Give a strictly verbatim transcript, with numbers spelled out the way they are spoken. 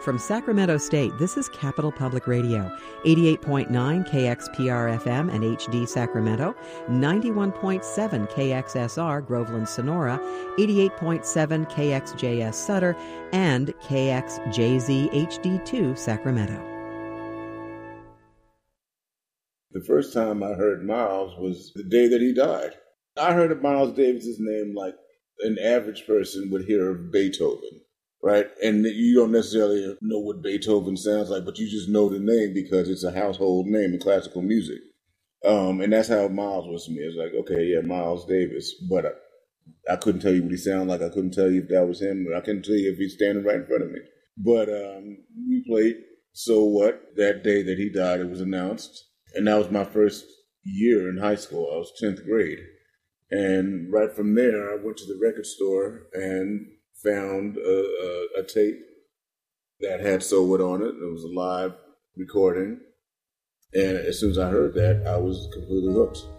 From Sacramento State, this is Capital Public Radio, eighty-eight point nine K X P R F M and H D Sacramento, ninety-one point seven K X S R Groveland Sonora, eighty-eight point seven K X J S Sutter, and K X J Z H D two Sacramento. The first time I heard Miles was the day that he died. I heard of Miles Davis's name like an average person would hear of Beethoven. Right? And you don't necessarily know what Beethoven sounds like, but you just know the name because it's a household name in classical music. Um, and that's how Miles was to me. It was like, okay, yeah, Miles Davis. But I, I couldn't tell you what he sounded like. I couldn't tell you if that was him. I couldn't tell you if he's standing right in front of me. But um, we played So What that day that he died. It was announced. And that was my first year in high school. I was tenth grade. And right from there, I went to the record store and found a, a, a tape that had So What on it. It was a live recording. And as soon as I heard that, I was completely hooked.